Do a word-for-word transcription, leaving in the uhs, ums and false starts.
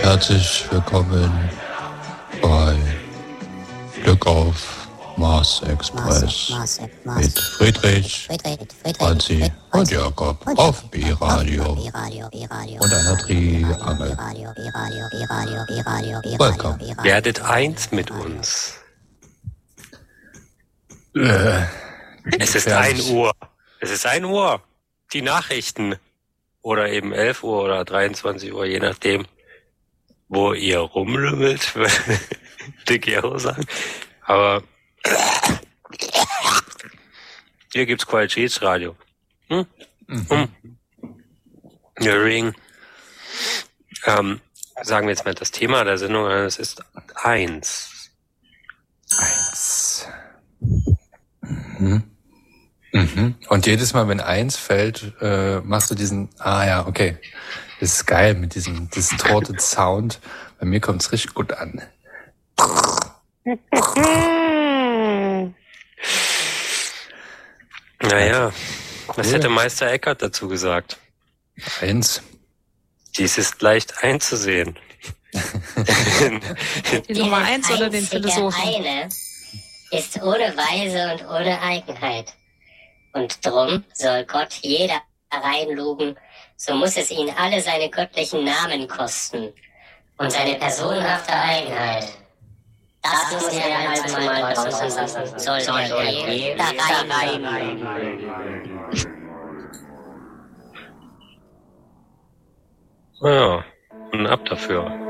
Herzlich willkommen bei Glück auf Mars Express Mars, Mars, Mars. mit Friedrich, Friedrich, Friedrich, Franzi Friedrich, und Jakob und auf Jakob. B-Radio Auf B-Radio, B-Radio, und einer Triangel. B-Radio, B-Radio, B-Radio, B-Radio, B-Radio, Welcome. B-Radio. Werdet eins mit uns. Äh, Es ist ein Uhr. Es ist ein Uhr. Die Nachrichten. Oder eben elf Uhr oder dreiundzwanzig Uhr, je nachdem, wo ihr rumlümmelt, würde Dick Gero sagen. Aber hier gibt's Qualitätsradio. Hm? Mhm. Hm. Ja, Ring. Ähm, sagen wir jetzt mal das Thema der Sendung, es ist eins. Eins. Mhm. Mhm. Und jedes Mal, wenn eins fällt, äh, machst du diesen, ah ja, okay. Das ist geil mit diesem distorted Sound. Bei mir kommt's richtig gut an. Naja, was Cool. hätte Meister Eckhart dazu gesagt? Eins. Dies ist leicht einzusehen. Die Nummer eins oder den einzige Philosophen? Eine ist ohne Weise und ohne Eigenheit. Und drum soll Gott jeder reinlugen, so muss es ihn alle seine göttlichen Namen kosten. Und seine personhafte Eigenheit. Das muss er also mal draußen lassen, soll er jeder reinlugen. Ja, und ab dafür.